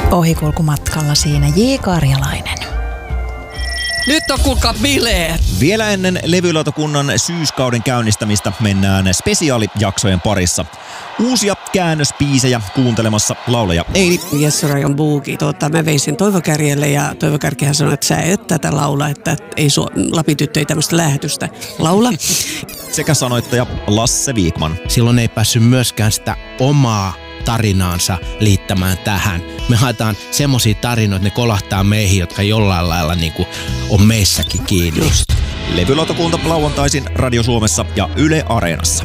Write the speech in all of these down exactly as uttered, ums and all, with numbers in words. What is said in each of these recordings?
Ohikulkumatkalla siinä J. Karjalainen. Nyt on kuulkaa bileet! Vielä ennen levylautakunnan syyskauden käynnistämistä mennään spesiaalijaksojen parissa. Uusia käännöspiisejä kuuntelemassa laulaja Eili. Jesse Rajon buuki. Tuota, mä vein sen Toivo Kärjelle ja Toivo Kärkihän sanoi, että sä et tätä laula, että ei su- Lapityttö ei tämmöistä lähetystä laula. Sekä sanoittaja Lasse Viikman. Silloin ei päässyt myöskään sitä omaa tarinaansa liittämään tähän. Me haetaan semmosia tarinoita, ne kolahtaa meihin, jotka jollain lailla niin kuin on meissäkin kiinni. Just. Levylautakunta lauantaisin Radio Suomessa ja Yle Areenassa.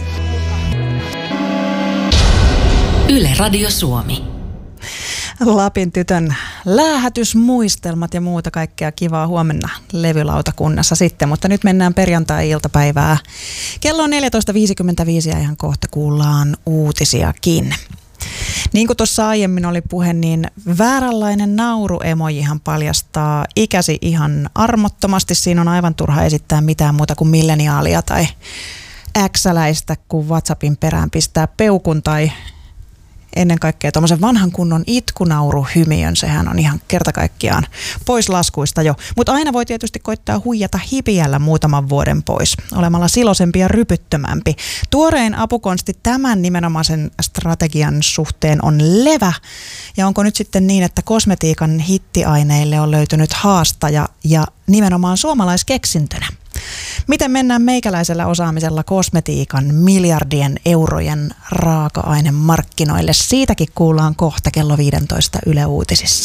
Yle Radio Suomi. Lapin tytön läähätysmuistelmat ja muuta kaikkea kivaa huomenna levylautakunnassa sitten, mutta nyt mennään perjantai-iltapäivää. Kello on neljätoista viisikymmentäviisi ja ihan kohta kuullaan uutisiakin. Niin kuin tuossa aiemmin oli puhe, niin vääränlainen nauruemojihan paljastaa ikäsi ihan armottomasti. Siinä on aivan turha esittää mitään muuta kuin milleniaalia tai äksäläistä, kun WhatsAppin perään pistää peukun tai ennen kaikkea tuommoisen vanhan kunnon itkunauruhymiön. Sehän on ihan kertakaikkiaan pois laskuista jo. Mutta aina voi tietysti koittaa huijata hipiällä muutaman vuoden pois, olemalla silosempi ja rypyttömämpi. Tuorein apukonsti tämän nimenomaisen strategian suhteen on levä. Ja onko nyt sitten niin, että kosmetiikan hittiaineille on löytynyt haastaja ja nimenomaan suomalaiskeksintönä? Miten mennään meikäläisellä osaamisella kosmetiikan miljardien eurojen raaka-ainemarkkinoille? Siitäkin kuullaan kohta kello viisitoista Yle Uutisissa.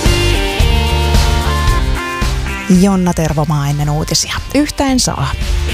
Jonna Tervomaa ennen uutisia. Yhtä en saa.